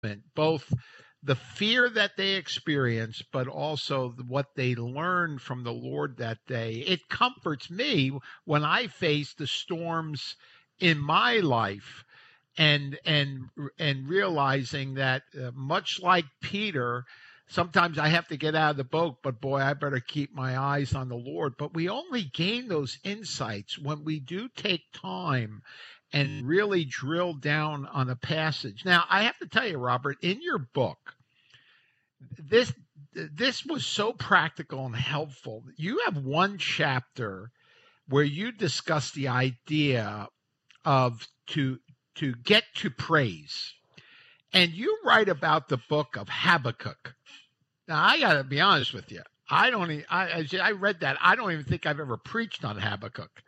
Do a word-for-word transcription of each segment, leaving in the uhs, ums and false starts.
both the fear that they experience, but also what they learned from the Lord that day. It comforts me when I face the storms in my life, and and and realizing that, uh, much like Peter, sometimes I have to get out of the boat, but boy, I better keep my eyes on the Lord. But we only gain those insights when we do take time and really drill down on a passage. Now, I have to tell you, Robert, in your book, this this was so practical and helpful. You have one chapter where you discuss the idea of to to get to praise. And you write about the book of Habakkuk. Now, I got to be honest with you. I don't even, I, as I read that, I don't even think I've ever preached on Habakkuk.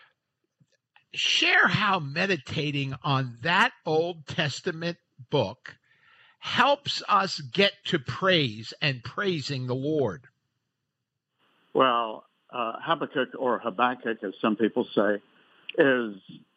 Share how meditating on that Old Testament book helps us get to praise and praising the Lord. Well, uh, Habakkuk, or Habakkuk, as some people say, is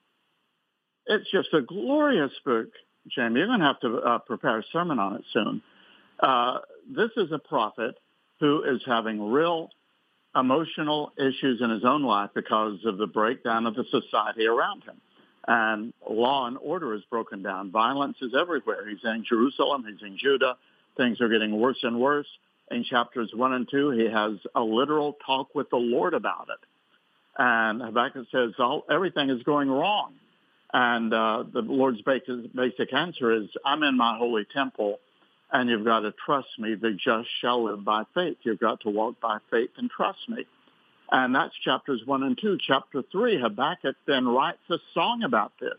it's just a glorious book, Jamie. You're going to have to uh, prepare a sermon on it soon. Uh, this is a prophet who is having real emotional issues in his own life because of the breakdown of the society around him. And law and order is broken down. Violence is everywhere. He's in Jerusalem. He's in Judah. Things are getting worse and worse. In chapters one and two, he has a literal talk with the Lord about it. And Habakkuk says, all, everything is going wrong. And uh, the Lord's basic, basic answer is, I'm in my holy temple, and you've got to trust me. The just shall live by faith. You've got to walk by faith and trust me. And that's chapters one and two. Chapter three, Habakkuk then writes a song about this.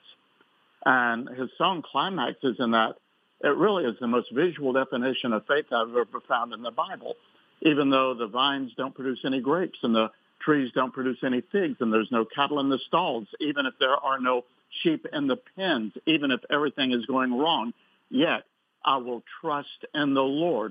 And his song climaxes in that it really is the most visual definition of faith I've ever found in the Bible. Even though the vines don't produce any grapes and the trees don't produce any figs and there's no cattle in the stalls, even if there are no sheep in the pens, even if everything is going wrong, yet I will trust in the Lord.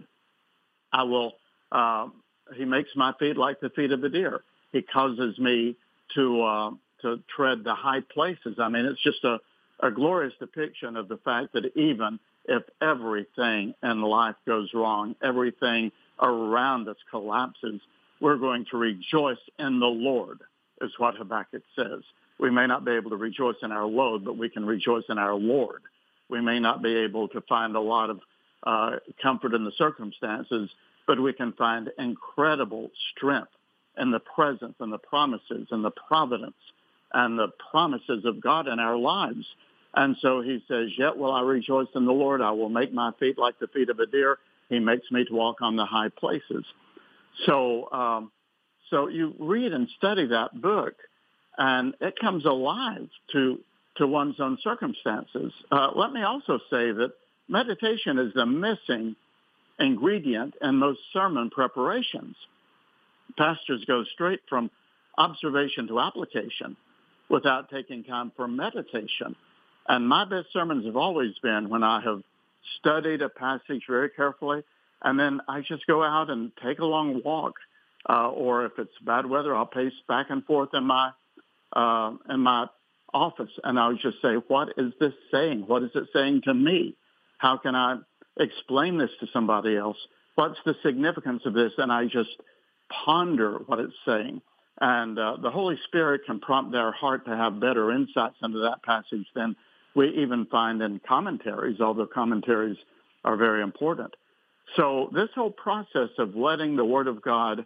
I will, uh, he makes my feet like the feet of the deer. He causes me to uh, to tread the high places. I mean, it's just a, a glorious depiction of the fact that even if everything in life goes wrong, everything around us collapses, we're going to rejoice in the Lord, is what Habakkuk says. We may not be able to rejoice in our load, but we can rejoice in our Lord. We may not be able to find a lot of uh, comfort in the circumstances, but we can find incredible strength in the presence and the promises and the providence and the promises of God in our lives. And so he says, yet will I rejoice in the Lord. I will make my feet like the feet of a deer. He makes me to walk on the high places. So, um, so you read and study that book, and it comes alive to to one's own circumstances. Uh, let me also say that meditation is the missing ingredient in most sermon preparations. Pastors go straight from observation to application without taking time for meditation. And my best sermons have always been when I have studied a passage very carefully, and then I just go out and take a long walk. Uh, or if it's bad weather, I'll pace back and forth in my uh, in my office, and I'll just say, what is this saying? What is it saying to me? How can I explain this to somebody else? What's the significance of this? And I just ponder what it's saying. And uh, the Holy Spirit can prompt our heart to have better insights into that passage than we even find in commentaries, although commentaries are very important. So this whole process of letting the Word of God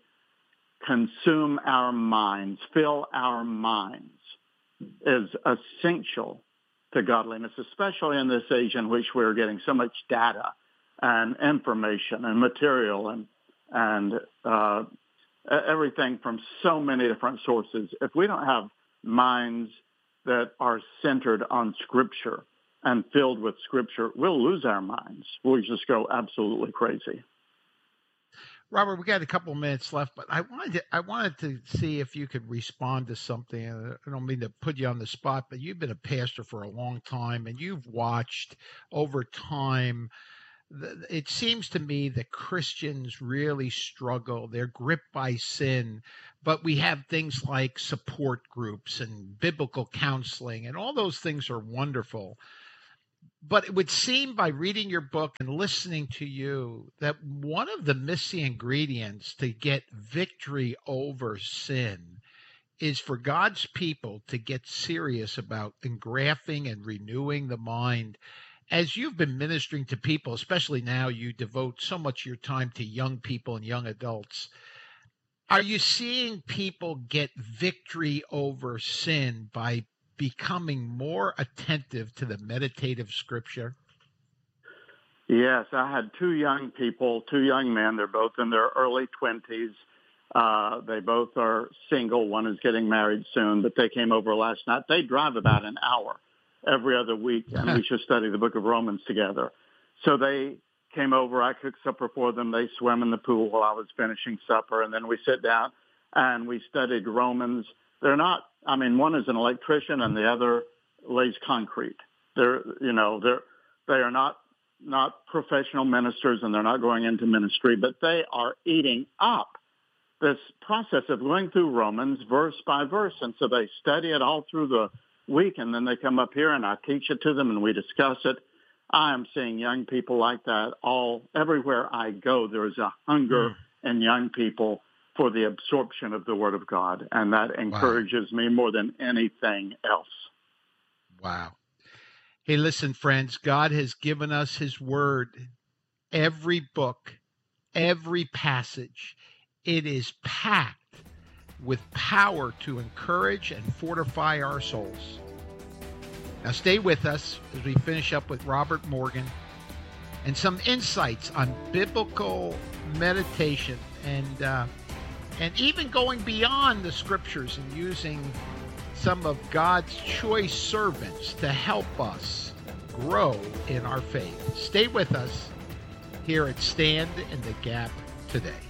consume our minds, fill our minds, is essential to godliness, especially in this age in which we're getting so much data and information and material and and uh, everything from so many different sources. If we don't have minds that are centered on Scripture and filled with Scripture, we'll lose our minds. We'll just go absolutely crazy. Robert, we got a couple of minutes left, but I wanted to, I wanted to see if you could respond to something. I don't mean to put you on the spot, but you've been a pastor for a long time, and you've watched over time. It seems to me that Christians really struggle. They're gripped by sin, but we have things like support groups and biblical counseling, and all those things are wonderful. But it would seem by reading your book and listening to you that one of the missing ingredients to get victory over sin is for God's people to get serious about engrafting and renewing the mind. As you've been ministering to people, especially now you devote so much of your time to young people and young adults, are you seeing people get victory over sin by becoming more attentive to the meditative scripture? Yes, I had two young people, two young men. They're both in their early twenties. Uh, they both are single. One is getting married soon, but they came over last night. They drive about an hour every other week, and we should study the book of Romans together. So they came over. I cooked supper for them. They swam in the pool while I was finishing supper, and then we sit down and we studied Romans. They're not, I mean, one is an electrician and the other lays concrete. They're, you know, they're, they are not, not professional ministers, and they're not going into ministry, but they are eating up this process of going through Romans verse by verse. And so they study it all through the week, and then they come up here and I teach it to them and we discuss it. I am seeing young people like that all, everywhere I go. There is a hunger mm. in young people for the absorption of the Word of God, and that encourages wow. me more than anything else. Wow. Hey, listen, friends, God has given us His Word, every book, every passage. It is packed with power to encourage and fortify our souls. Now stay with us as we finish up with Robert Morgan and some insights on biblical meditation and uh, and even going beyond the scriptures and using some of God's choice servants to help us grow in our faith. Stay with us here at Stand in the Gap today.